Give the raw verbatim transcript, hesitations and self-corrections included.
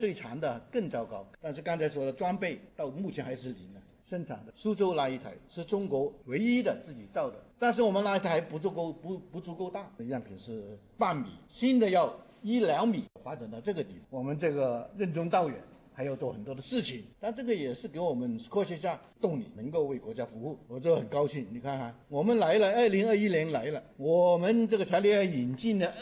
最长的更糟糕。但是刚才说的装备到目前还是零的。生产的苏州那一台是中国唯一的自己造的，但是我们那一台还不足够不不足够大，样品是半米，新的要一两米。发展到这个地步，我们这个任重道远，还要做很多的事情，但这个也是给我们科学家动力，能够为国家服务，我就很高兴。你看看，我们来了，二零二一年来了，我们这个材料引进了